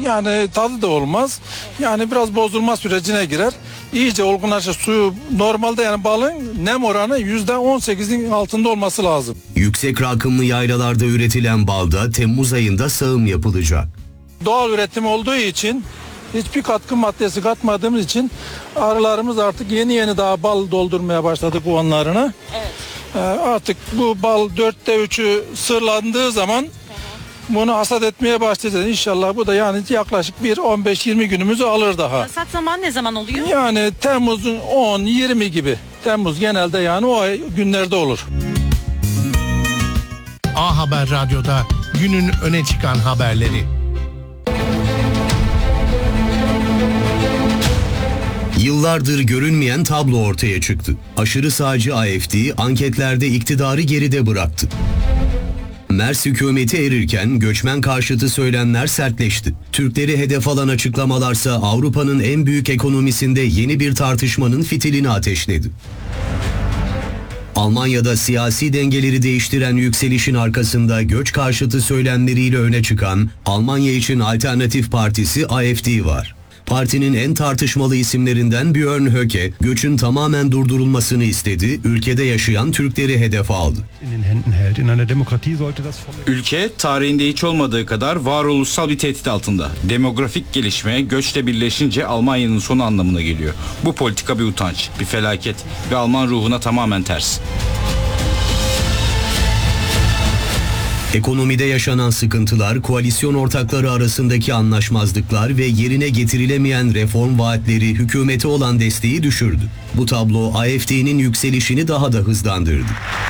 Yani tadı da olmaz. Yani biraz bozulma sürecine girer. İyice olgunlaşır. Suyu normalde yani balın nem oranı %18'in altında olması lazım. Yüksek rakımlı yaylalarda üretilen balda Temmuz ayında sağım yapılacak. Doğal üretim olduğu için hiçbir katkı maddesi katmadığımız için arılarımız artık yeni daha bal doldurmaya başladı kovanlarına. Evet. Artık bu bal 3'ü sırlandığı zaman bunu hasat etmeye başlayacağız. İnşallah bu da yani yaklaşık bir 15-20 günümüzü alır daha. Hasat zamanı ne zaman oluyor? Yani Temmuz'un 10-20 gibi. Temmuz genelde yani o ay günlerde olur. A Haber Radyo'da günün öne çıkan haberleri. Yıllardır görünmeyen tablo ortaya çıktı. Aşırı sağcı AfD anketlerde iktidarı geride bıraktı. Mers hükümeti erirken göçmen karşıtı söylemler sertleşti. Türkleri hedef alan açıklamalarsa Avrupa'nın en büyük ekonomisinde yeni bir tartışmanın fitilini ateşledi. Almanya'da siyasi dengeleri değiştiren yükselişin arkasında göç karşıtı söylemleriyle öne çıkan Almanya için Alternatif Partisi AfD var. Partinin en tartışmalı isimlerinden Björn Höcke, göçün tamamen durdurulmasını istedi, ülkede yaşayan Türkleri hedef aldı. Ülke tarihinde hiç olmadığı kadar varoluşsal bir tehdit altında. Demografik gelişme göçle birleşince Almanya'nın sonu anlamına geliyor. Bu politika bir utanç, bir felaket ve Alman ruhuna tamamen ters. Ekonomide yaşanan sıkıntılar, koalisyon ortakları arasındaki anlaşmazlıklar ve yerine getirilemeyen reform vaatleri hükümete olan desteği düşürdü. Bu tablo AfD'nin yükselişini daha da hızlandırdı.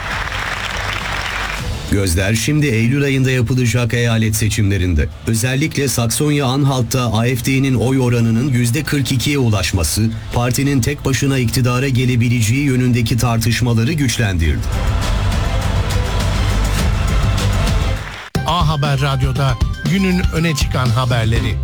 Gözler şimdi Eylül ayında yapılacak eyalet seçimlerinde. Özellikle Saksonya-Anhalt'ta AfD'nin oy oranının %42'ye ulaşması, partinin tek başına iktidara gelebileceği yönündeki tartışmaları güçlendirdi. A Haber Radyo'da günün öne çıkan haberleri.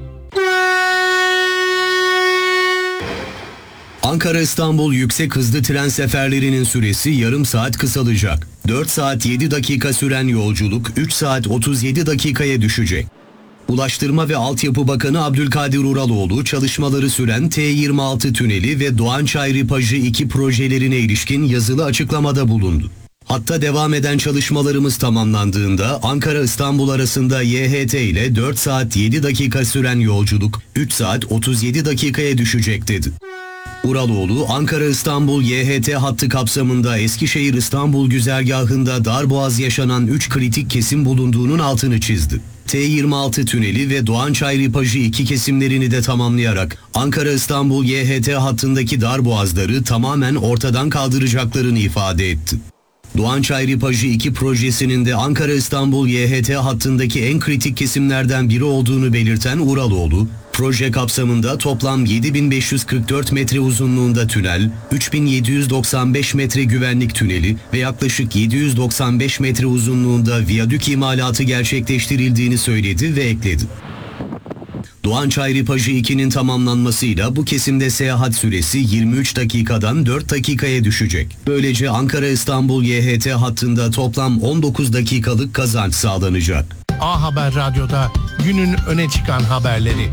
Ankara-İstanbul yüksek hızlı tren seferlerinin süresi yarım saat kısalacak. 4 saat 7 dakika süren yolculuk 3 saat 37 dakikaya düşecek. Ulaştırma ve Altyapı Bakanı Abdülkadir Uraloğlu çalışmaları süren T26 tüneli ve Doğançay-Ripajı 2 projelerine ilişkin yazılı açıklamada bulundu. Hatta devam eden çalışmalarımız tamamlandığında Ankara-İstanbul arasında YHT ile 4 saat 7 dakika süren yolculuk 3 saat 37 dakikaya düşecek dedi. Uraloğlu, Ankara-İstanbul YHT hattı kapsamında Eskişehir-İstanbul güzergahında darboğaz yaşanan 3 kritik kesim bulunduğunun altını çizdi. T26 tüneli ve Doğançay-Ripajı 2 kesimlerini de tamamlayarak Ankara-İstanbul YHT hattındaki darboğazları tamamen ortadan kaldıracaklarını ifade etti. Doğançay-Ripajı 2 projesinin de Ankara-İstanbul YHT hattındaki en kritik kesimlerden biri olduğunu belirten Uraloğlu, proje kapsamında toplam 7544 metre uzunluğunda tünel, 3795 metre güvenlik tüneli ve yaklaşık 795 metre uzunluğunda viyadük imalatı gerçekleştirildiğini söyledi ve ekledi. Doğançay-Ripajı 2'nin tamamlanmasıyla bu kesimde seyahat süresi 23 dakikadan 4 dakikaya düşecek. Böylece Ankara-İstanbul YHT hattında toplam 19 dakikalık kazanç sağlanacak. A Haber Radyo'da günün öne çıkan haberleri.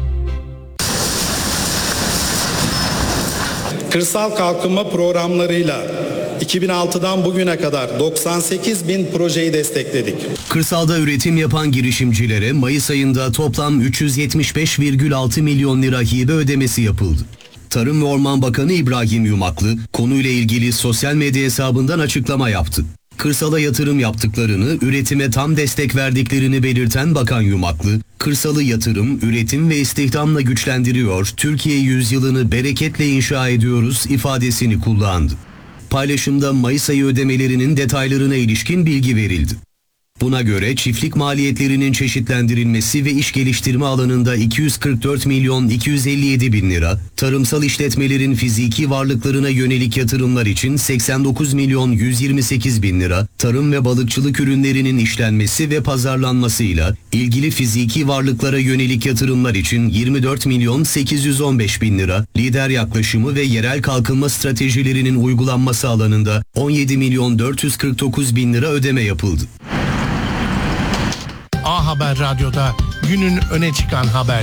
Kırsal kalkınma programlarıyla 2006'dan bugüne kadar 98 bin projeyi destekledik. Kırsalda üretim yapan girişimcilere Mayıs ayında toplam 375,6 milyon lira hibe ödemesi yapıldı. Tarım ve Orman Bakanı İbrahim Yumaklı konuyla ilgili sosyal medya hesabından açıklama yaptı. Kırsala yatırım yaptıklarını, üretime tam destek verdiklerini belirten Bakan Yumaklı, kırsalı yatırım, üretim ve istihdamla güçlendiriyor, Türkiye yüzyılını bereketle inşa ediyoruz ifadesini kullandı. Paylaşımda Mayıs ayı ödemelerinin detaylarına ilişkin bilgi verildi. Buna göre çiftlik maliyetlerinin çeşitlendirilmesi ve iş geliştirme alanında 244 milyon 257 bin lira, tarımsal işletmelerin fiziki varlıklarına yönelik yatırımlar için 89 milyon 128 bin lira, tarım ve balıkçılık ürünlerinin işlenmesi ve pazarlanmasıyla ilgili fiziki varlıklara yönelik yatırımlar için 24 milyon 815 bin lira, lider yaklaşımı ve yerel kalkınma stratejilerinin uygulanması alanında 17 milyon 449 bin lira ödeme yapıldı. A Haber Radyo'da günün öne çıkan haberleri.